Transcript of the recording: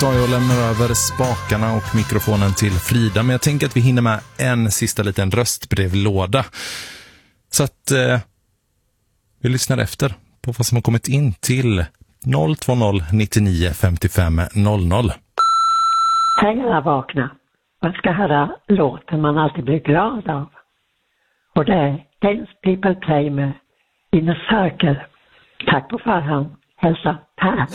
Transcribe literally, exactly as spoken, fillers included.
tar jag och lämnar över spakarna och mikrofonen till Frida. Men jag tänker att vi hinner med en sista liten röstbrevlåda. Så att eh, vi lyssnar efter på vad som har kommit in till noll två noll nittionio femtiofem noll noll. Hej alla vakna. Man ska höra låten man alltid blir glad av. Och det är Dance People Play med In a Circle. Tack på förhand. Hälsa Per.